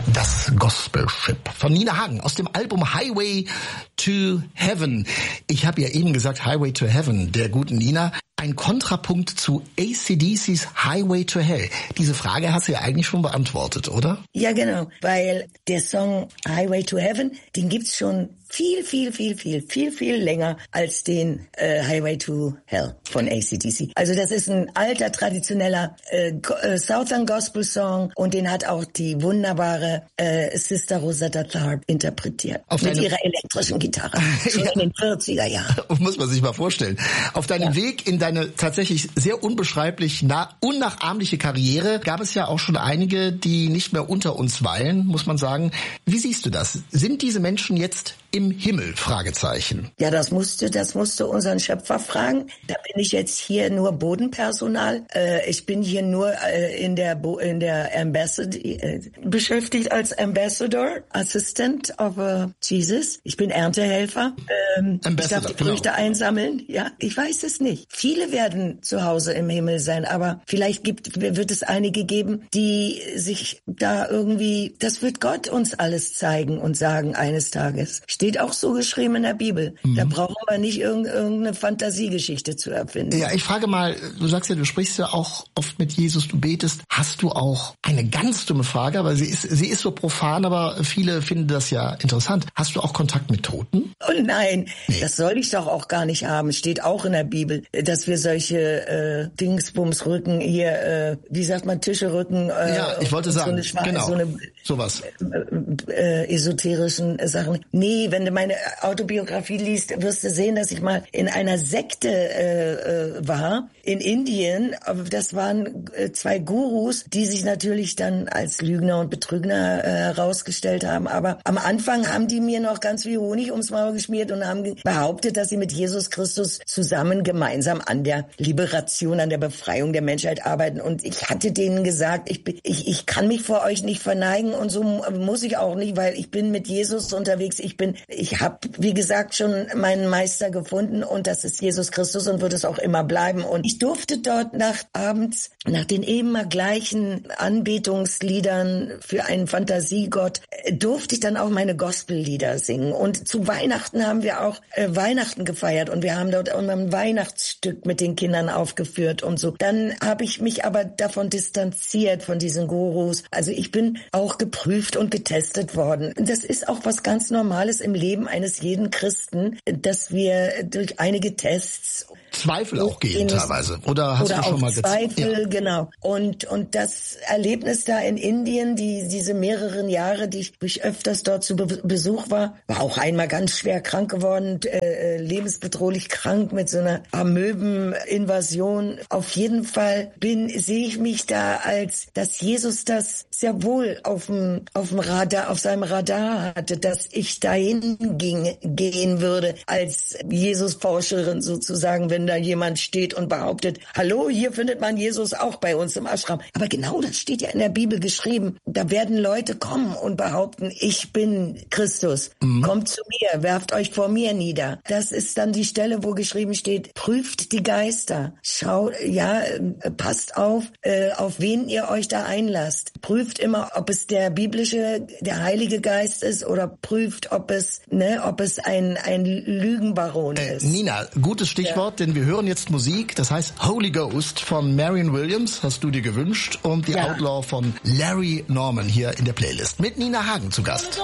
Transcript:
Das Gospel Ship von Nina Hagen aus dem Album Highway to Heaven. Ich habe ja eben gesagt Highway to Heaven, der guten Nina. Ein Kontrapunkt zu AC/DC's Highway to Hell. Diese Frage hast du ja eigentlich schon beantwortet, oder? Ja, genau, weil der Song Highway to Heaven, den gibt's schon viel länger als den Highway to Hell von AC/DC. Also das ist ein alter, traditioneller Southern Gospel Song und den hat auch die wunderbare Sister Rosetta Tharpe interpretiert. Mit ihrer elektrischen Gitarre. Schon in den 40er Jahren. Muss man sich mal vorstellen. Auf deinem Weg in deine tatsächlich sehr unbeschreiblich unnachahmliche Karriere gab es ja auch schon einige, die nicht mehr unter uns weilen, muss man sagen. Wie siehst du das? Sind diese Menschen jetzt im Himmel? Fragezeichen. Ja, das musste unseren Schöpfer fragen. Da bin ich jetzt hier nur Bodenpersonal. Ich bin hier nur in der Ambassador beschäftigt als Ambassador, Assistant of Jesus. Ich bin Erntehelfer. Ich darf die Früchte einsammeln. Ja, ich weiß es nicht. Viele werden zu Hause im Himmel sein, aber vielleicht wird es einige geben, die sich da irgendwie, das wird Gott uns alles zeigen und sagen eines Tages. Steht auch so geschrieben in der Bibel. Da brauchen wir nicht irgendeine Fantasiegeschichte zu erfinden. Ja, ich frage mal, du sagst ja, du sprichst ja auch oft mit Jesus, du betest. Hast du auch eine ganz dumme Frage, aber sie ist so profan, aber viele finden das ja interessant. Hast du auch Kontakt mit Toten? Oh nein, das soll ich doch auch gar nicht haben. Steht auch in der Bibel, dass wir solche Dingsbumsrücken hier, wie sagt man, Tischrücken. Ja, ich wollte sagen, genau, sowas. Esoterischen Sachen. Nee, wenn du meine Autobiografie liest, wirst du sehen, dass ich mal in einer Sekte war in Indien. Das waren zwei Gurus, die sich natürlich dann als Lügner und Betrüger herausgestellt haben. Aber am Anfang haben die mir noch ganz viel Honig ums Maul geschmiert und haben behauptet, dass sie mit Jesus Christus zusammen gemeinsam an der Liberation, an der Befreiung der Menschheit arbeiten. Und ich hatte denen gesagt, ich kann mich vor euch nicht verneigen und so muss ich auch nicht, weil ich bin mit Jesus unterwegs. Ich habe, wie gesagt, schon meinen Meister gefunden und das ist Jesus Christus und wird es auch immer bleiben. Und ich durfte dort abends nach den immer gleichen Anbetungsliedern für einen Fantasiegott, durfte ich dann auch meine Gospellieder singen. Und zu Weihnachten haben wir auch Weihnachten gefeiert und wir haben dort auch ein Weihnachtsstück mit den Kindern aufgeführt und so. Dann habe ich mich aber davon distanziert, von diesen Gurus. Also ich bin auch geprüft und getestet worden. Das ist auch was ganz Normales im Leben eines jeden Christen, dass wir durch einige Tests Zweifel auch gehen teilweise. Oder hast du schon mal Zweifel, genau. Und das Erlebnis da in Indien, diese mehreren Jahre, die ich öfters dort zu Besuch war auch einmal ganz schwer krank geworden, lebensbedrohlich krank mit so einer Amöbeninvasion. Auf jeden Fall sehe ich mich da als, dass Jesus das sehr wohl auf seinem Radar hatte, dass ich dahin gehen würde als Jesus-Forscherin sozusagen, wenn da jemand steht und behauptet, hallo, hier findet man Jesus auch bei uns im Ashram. Aber genau das steht ja in der Bibel geschrieben. Da werden Leute kommen und behaupten, ich bin Christus. Kommt zu mir, werft euch vor mir nieder. Das ist dann die Stelle, wo geschrieben steht, prüft die Geister. Schaut, passt auf wen ihr euch da einlasst. Prüft immer, ob es der Heilige Geist ist oder prüft, ob es ein Lügenbaron ist. Nina, gutes Stichwort, denn wir hören jetzt Musik, das heißt Holy Ghost von Marion Williams, hast du dir gewünscht, und The Outlaw von Larry Norman hier in der Playlist mit Nina Hagen zu Gast.